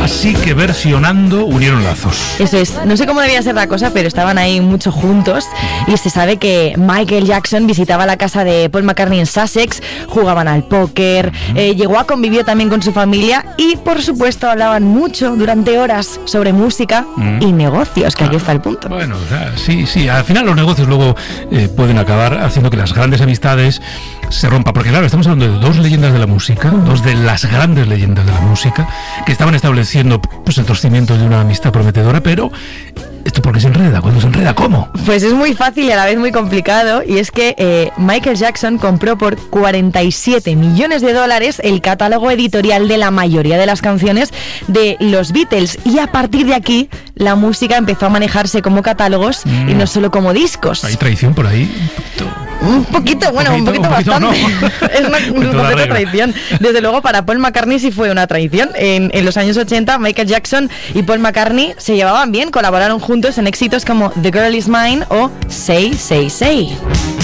Así que versionando unieron lazos. Eso es, no sé cómo debía ser la cosa, pero estaban ahí mucho juntos y se sabe que Michael Jackson visitaba la casa de Paul McCartney en Sussex, jugaban al póker, llegó a convivir también con su familia y por supuesto hablaban mucho durante horas sobre música y negocios, que aquí está el punto. Bueno, o sea, sí, al final los negocios luego pueden acabar haciendo que las grandes amistades se rompan, porque claro, estamos hablando de dos leyendas de la música, dos de las grandes leyendas de la música, que estaban estableciendo pues estos cimientos de una amistad prometedora, pero ¿esto por qué se enreda? ¿Cuándo se enreda? ¿Cómo? Pues es muy fácil y a la vez muy complicado, y es que Michael Jackson compró por $47 millones el catálogo editorial de la mayoría de las canciones de los Beatles, y a partir de aquí la música empezó a manejarse como catálogos y no solo como discos. ¿Hay traición por ahí? Un poquito bastante. No. Es una completa traición. Desde luego para Paul McCartney sí fue una traición. En los años 80 Michael Jackson y Paul McCartney se llevaban bien, colaboraron juntos en éxitos como The Girl Is Mine o Say, Say, Say.